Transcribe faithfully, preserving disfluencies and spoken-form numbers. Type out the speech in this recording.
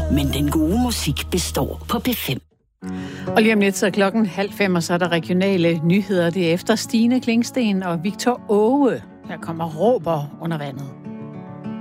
Men den gode musik består på P fem. Og lige om lidt så er klokken halv fem, og så er der regionale nyheder. Det er efter Stine Klingsten og Victor Åge. Her kommer Råber under vandet.